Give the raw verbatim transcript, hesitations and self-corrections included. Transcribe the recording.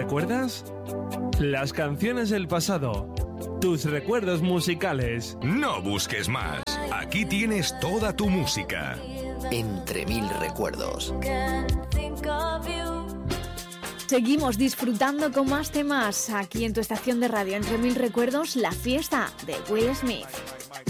¿Recuerdas? Las canciones del pasado, tus recuerdos musicales. No busques más. Aquí tienes toda tu música. Entre mil recuerdos. Seguimos disfrutando con más temas aquí en tu estación de radio. Entre mil recuerdos, la fiesta de Will Smith.